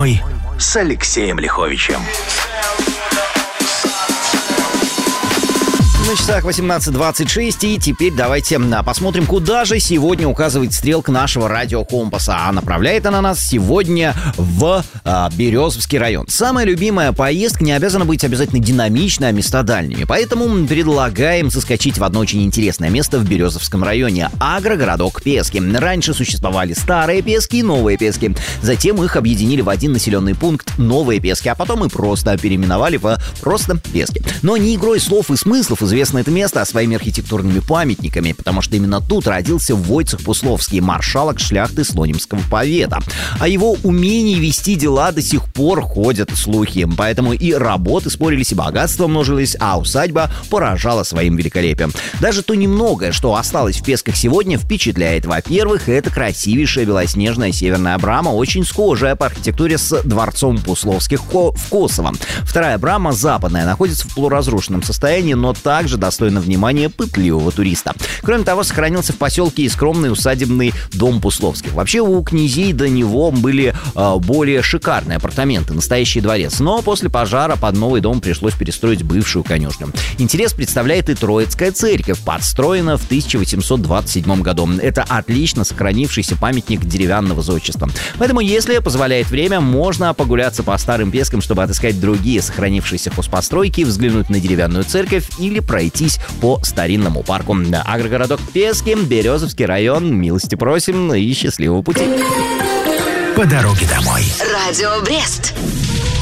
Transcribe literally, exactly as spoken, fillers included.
домой» с Алексеем Лиховичем. На часах восемнадцать двадцать шесть, и теперь давайте посмотрим, куда же сегодня указывает стрелка нашего радиокомпаса. А направляет она нас сегодня в а, Березовский район. Самая любимая поездка не обязана быть обязательно динамичной, а места дальними. Поэтому предлагаем заскочить в одно очень интересное место в Березовском районе – агрогородок Пески. Раньше существовали старые Пески и новые Пески. Затем их объединили в один населенный пункт – Новые Пески, а потом и просто переименовали в просто Пески. Но не игрой слов и смыслов известно это место, а своими архитектурными памятниками, потому что именно тут родился Войцех Пусловский, маршалок шляхты Слонимского повета. О его умении вести дела до сих пор ходят слухи, поэтому и работы спорились, и богатство множилось, а усадьба поражала своим великолепием. Даже то немногое, что осталось в Песках сегодня, впечатляет. Во-первых, это красивейшая белоснежная северная брама, очень схожая по архитектуре с дворцом Пусловских в Косово. Вторая брама, западная, находится в полуразрушенном состоянии, но также достойно внимания пытливого туриста. Кроме того, сохранился в поселке и скромный усадебный дом Пусловских. Вообще, у князей до него были э, более шикарные апартаменты, настоящий дворец. Но после пожара под новый дом пришлось перестроить бывшую конюшню. Интерес представляет и Троицкая церковь, подстроена в тысяча восемьсот двадцать седьмом году. Это отлично сохранившийся памятник деревянного зодчества. Поэтому, если позволяет время, можно погуляться по старым Пескам, чтобы отыскать другие сохранившиеся хозпостройки, взглянуть на деревянную церковь или пройтись по старинному парку. Агрогородок Пески, Березовский район. Милости просим и счастливого пути. По дороге домой. Радио Брест.